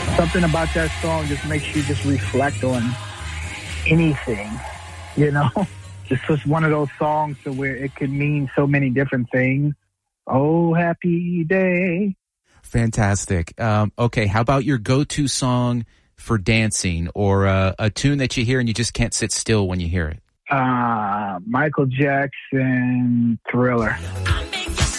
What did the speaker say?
Something about that song just makes you just reflect on anything, you know? It's just one of those songs to where it can mean so many different things. Oh, happy day. Fantastic. Okay, how about your go-to song for dancing, or a tune that you hear and you just can't sit still when you hear it? Michael Jackson, Thriller. I make